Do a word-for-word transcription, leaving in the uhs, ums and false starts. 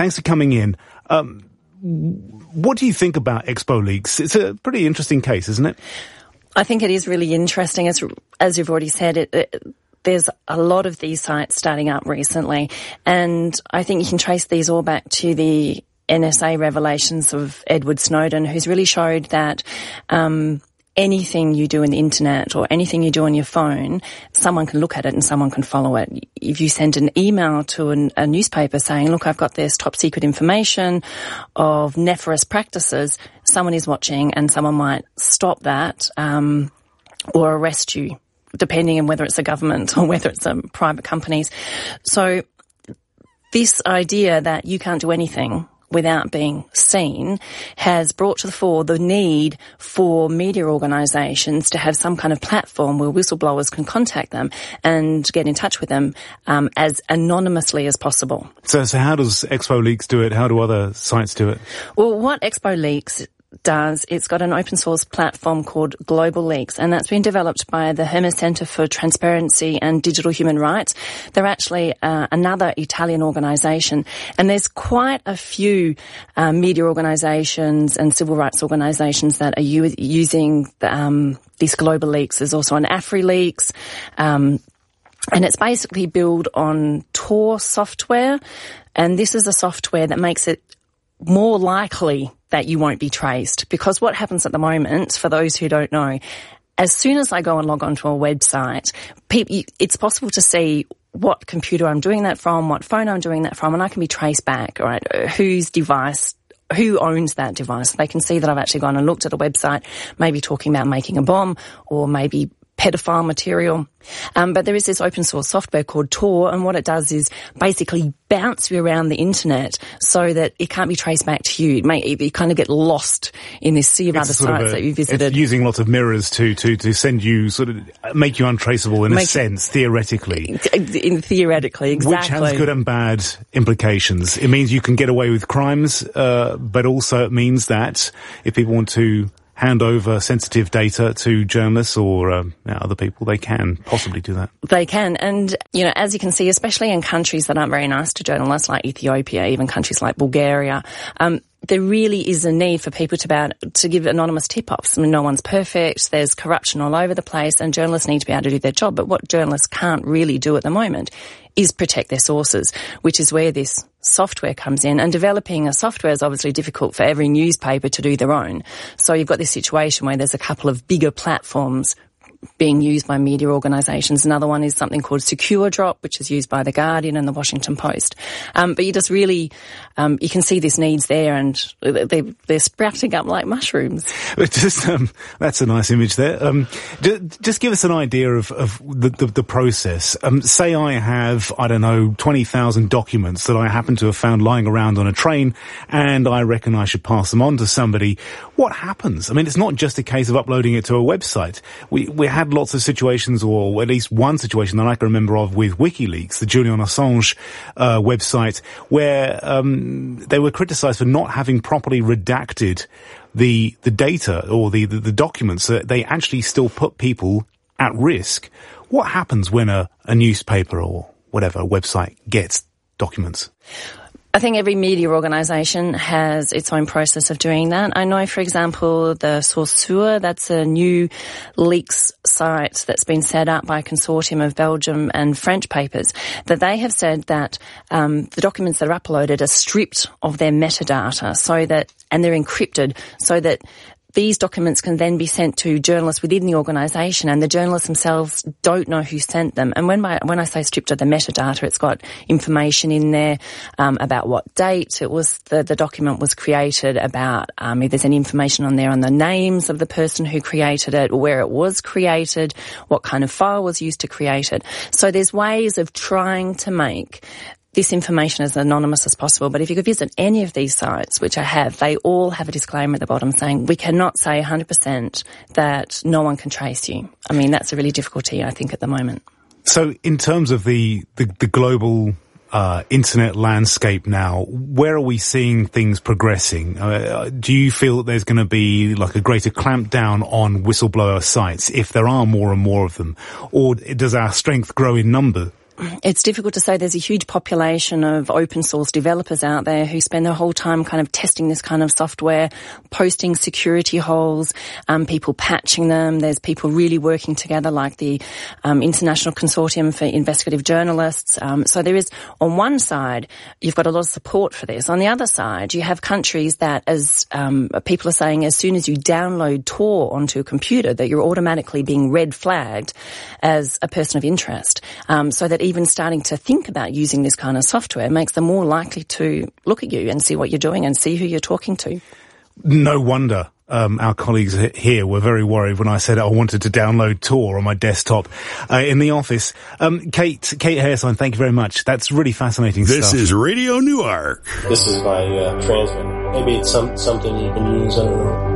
Thanks for coming in. Um, what do you think about Expo Leaks? It's a pretty interesting case, isn't it? I think it is really interesting. As as you've already said, it, it, there's a lot of these sites starting up recently, and I think you can trace these all back to the N S A revelations of Edward Snowden, who's really showed that um, anything you do in the internet or anything you do on your phone, someone can look at it and someone can follow it. If you send an email to an, a newspaper saying, look, I've got this top secret information of nefarious practices, someone is watching and someone might stop that um, or arrest you, depending on whether it's a government or whether it's um, private companies. So this idea that you can't do anything without being seen has brought to the fore the need for media organisations to have some kind of platform where whistleblowers can contact them and get in touch with them um, as anonymously as possible. So, so how does Expo Leaks do it? How do other sites do it? Well, what Expo Leaks does, it's got an open source platform called Global Leaks, and that's been developed by the Hermes Centre for Transparency and Digital Human Rights. They're actually uh, another Italian organisation, and there's quite a few uh, media organisations and civil rights organisations that are u- using um, these Global Leaks. There's also an AfriLeaks, um, and it's basically built on Tor software, and this is a software that makes it more likely that you won't be traced. Because what happens at the moment, for those who don't know, as soon as I go and log onto a website, people, it's possible to see what computer I'm doing that from, what phone I'm doing that from, and I can be traced back, right? Whose device, who owns that device. They can see that I've actually gone and looked at a website, maybe talking about making a bomb or maybe pedophile material. Um, but there is this open source software called Tor, and what it does is basically bounce you around the internet so that it can't be traced back to you. It may, you kind of get lost in this sea of it's other sites of a, that you visited. It's using lots of mirrors to, to, to send you, sort of, make you untraceable in make, a sense, theoretically. In, theoretically, exactly. Which has good and bad implications. It means you can get away with crimes, uh, but also it means that if people want to hand over sensitive data to journalists or um, you know, other people, they can possibly do that. They can. And, you know, as you can see, especially in countries that aren't very nice to journalists like Ethiopia, even countries like Bulgaria, um, there really is a need for people to be able to give anonymous tip-offs. I mean, no one's perfect. There's corruption all over the place, and journalists need to be able to do their job. But what journalists can't really do at the moment is protect their sources, which is where this software comes in. And developing a software is obviously difficult for every newspaper to do their own. So you've got this situation where there's a couple of bigger platforms being used by media organisations. Another one is something called Secure Drop, which is used by The Guardian and The Washington Post. Um, but you just really, um, you can see this needs there, and they, they're sprouting up like mushrooms. Just, um, that's a nice image there. Um, just, just give us an idea of, of the, the, the process. Um, say I have, I don't know, twenty thousand documents that I happen to have found lying around on a train, and I reckon I should pass them on to somebody. What happens? I mean, it's not just a case of uploading it to a website. We, we had lots of situations, or at least one situation that I can remember of with WikiLeaks, the Julian Assange uh, website, where um, they were criticised for not having properly redacted the the data or the, the, the documents. Uh, they actually still put people at risk. What happens when a, a newspaper or whatever, a website gets documents? I think every media organisation has its own process of doing that. I know, for example, the Source Sûr, that's a new leaks site that's been set up by a consortium of Belgium and French papers, that they have said that um, the documents that are uploaded are stripped of their metadata so that, and they're encrypted so that these documents can then be sent to journalists within the organisation, and the journalists themselves don't know who sent them. And when, my, when I say stripped of the metadata, it's got information in there um, about what date it was the, the document was created, about um, if there's any information on there on the names of the person who created it, where it was created, what kind of file was used to create it. So there's ways of trying to make this information as anonymous as possible. But if you could visit any of these sites, which I have, they all have a disclaimer at the bottom saying we cannot say one hundred percent that no one can trace you. I mean, that's a really difficulty, I think, at the moment. So in terms of the, the, the global uh, internet landscape now, where are we seeing things progressing? Uh, do you feel that there's going to be like a greater clampdown on whistleblower sites if there are more and more of them? Or does our strength grow in number it's difficult to say. There's a huge population of open source developers out there who spend their whole time kind of testing this kind of software, posting security holes, um, people patching them. There's people really working together, like the um, International Consortium for Investigative Journalists. Um, so there is, on one side, you've got a lot of support for this. On the other side, you have countries that, as um, people are saying, as soon as you download Tor onto a computer, that you're automatically being red flagged as a person of interest. Um, so that even starting to think about using this kind of software makes them more likely to look at you and see what you're doing and see who you're talking to. No wonder um, our colleagues here were very worried when I said I wanted to download Tor on my desktop uh, in the office. Um, Kate, Kate Hairsign, thank you very much. That's really fascinating this stuff. This is Radio Newark. This is my uh, transmitter. Maybe it's some something you can use, I don't know.